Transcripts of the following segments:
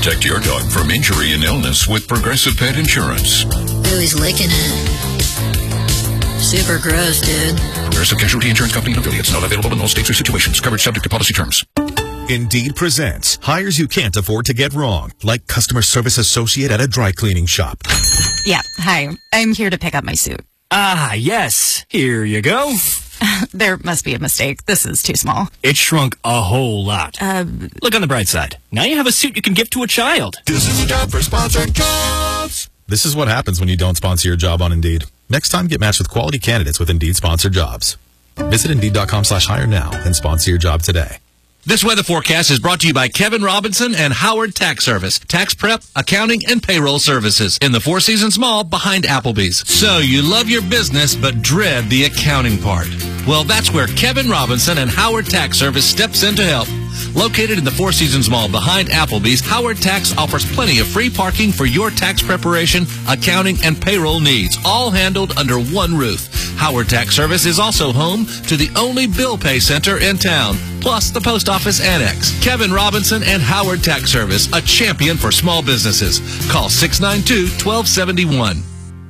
Protect your dog from injury and illness with Progressive Pet Insurance. Ooh, he's licking it. Super gross, dude. Progressive Casualty Insurance Company and affiliates. Not available in all states or situations. Coverage subject to policy terms. Indeed presents hires you can't afford to get wrong, like customer service associate at a dry cleaning shop. Yeah, hi. I'm here to pick up my suit. Ah, yes. Here you go. There must be a mistake. This is too small. It shrunk a whole lot. Look on the bright side. Now you have a suit you can give to a child. This is a job for sponsored jobs. This is what happens when you don't sponsor your job on Indeed. Next time, get matched with quality candidates with Indeed sponsored jobs. Visit Indeed.com/hire now and sponsor your job today. This weather forecast is brought to you by Kevin Robinson and Howard Tax Service. Tax prep, accounting, and payroll services in the Four Seasons Mall behind Applebee's. So you love your business but dread the accounting part. Well, that's where Kevin Robinson and Howard Tax Service steps in to help. Located in the Four Seasons Mall behind Applebee's, Howard Tax offers plenty of free parking for your tax preparation, accounting, and payroll needs, all handled under one roof. Howard Tax Service is also home to the only bill pay center in town, plus the post office annex. Kevin Robinson and Howard Tax Service, a champion for small businesses. Call 692-1271.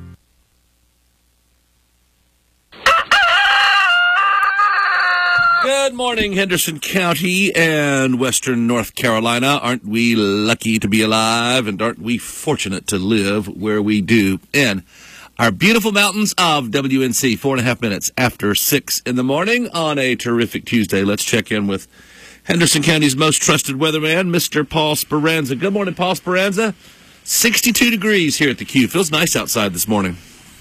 Good morning, Henderson County and Western North Carolina. Aren't we lucky to be alive, and aren't we fortunate to live where we do in our beautiful mountains of WNC? 4.5 minutes after 6 in the morning on a terrific Tuesday. Let's check in with Henderson County's most trusted weatherman, Mr. Paul Speranza. Good morning, Paul Speranza. 62 degrees here at the Q. Feels nice outside this morning.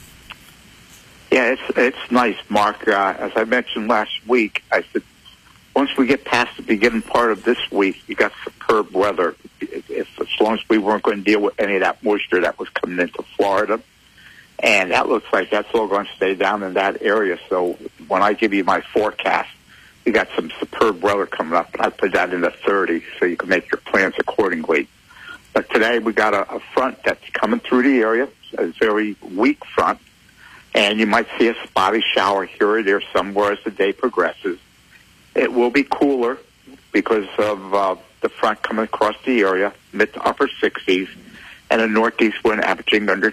Yeah, it's nice, Mark. As I mentioned last week, I said once we get past the beginning part of this week, you got superb weather. As long as we weren't going to deal with any of that moisture that was coming into Florida, and that looks like that's all going to stay down in that area. So when I give you my forecast, we got some superb weather coming up, and I put that in the 30s so you can make your plans accordingly. But today we got a front that's coming through the area, a very weak front. And you might see a spotty shower here or there somewhere as the day progresses. It will be cooler because of the front coming across the area, mid to upper 60s, and a northeast wind averaging under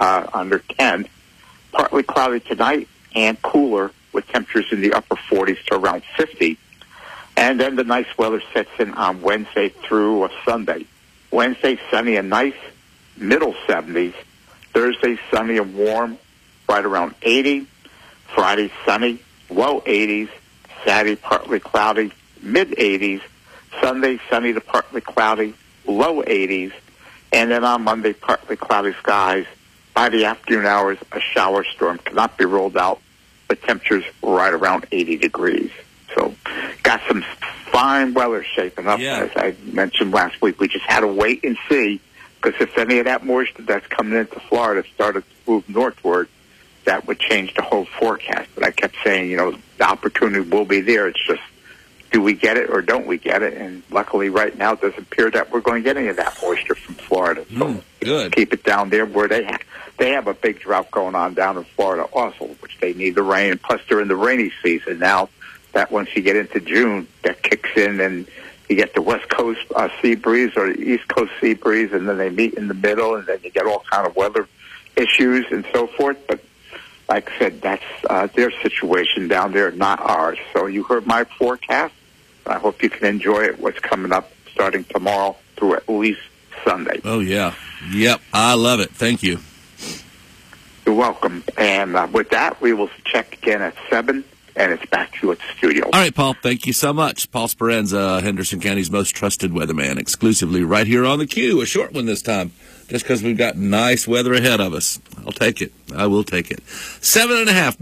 10. Partly cloudy tonight and cooler with temperatures in the upper 40s to around 50. And then the nice weather sets in on Wednesday through Sunday. Wednesday, sunny and nice, middle 70s. Thursday, sunny and warm, right around 80. Friday, sunny, low 80s. Saturday, partly cloudy, mid-80s. Sunday, sunny to partly cloudy, low 80s. And then on Monday, partly cloudy skies. By the afternoon hours, a shower storm cannot be ruled out, but temperatures right around 80 degrees. So got some fine weather shaping up, as I mentioned last week. We just had to wait and see, because if any of that moisture that's coming into Florida started to move northward, that would change the whole forecast. But I kept saying, the opportunity will be there. It's just, do we get it or don't we get it? And luckily right now it doesn't appear that we're going to get any of that moisture from Florida. So good. Keep it down there where they have a big drought going on down in Florida also, which they need the rain. Plus they're in the rainy season now. That once you get into June, that kicks in and you get the West Coast sea breeze or the East Coast sea breeze, and then they meet in the middle, and then you get all kind of weather issues and so forth. But like I said, that's their situation down there, not ours. So you heard my forecast. I hope you can enjoy it, what's coming up starting tomorrow through at least Sunday. Oh, yeah. Yep. I love it. Thank you. You're welcome. And with that, we will check again at 7, and it's back to you at the studio. All right, Paul. Thank you so much. Paul Speranza, Henderson County's most trusted weatherman, exclusively right here on the Q. A short one this time, just because we've got nice weather ahead of us. I'll take it. I will take it. 7.5.